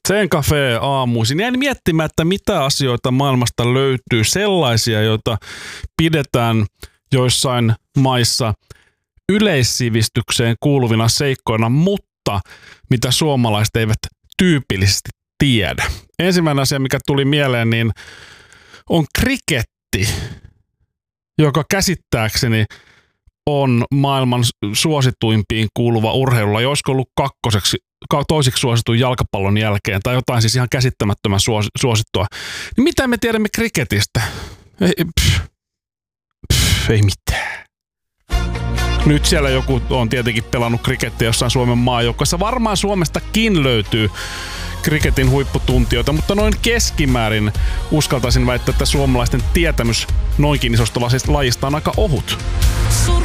Sen Cafe aamuisin. Jäin miettimään, että mitä asioita maailmasta löytyy sellaisia, joita pidetään joissain maissa yleissivistykseen kuuluvina seikkoina, mutta mitä suomalaiset eivät tyypillisesti tiedä. Ensimmäinen asia, mikä tuli mieleen, niin on kriketti, joka käsittääkseni on maailman suosituimpiin kuuluva urheilulaji. Olisiko ollut toiseksi suosituin jalkapallon jälkeen tai jotain siis ihan käsittämättömän suosittua. Niin mitä me tiedämme kriketistä? Ei mitään. Nyt siellä joku on tietenkin pelannut krikettiä jossain Suomen maajoukkueessa. Varmaan Suomestakin löytyy kriketin huipputuntijoita, mutta noin keskimäärin uskaltaisin väittää, että suomalaisten tietämys noinkin isosta lajista on aika ohut.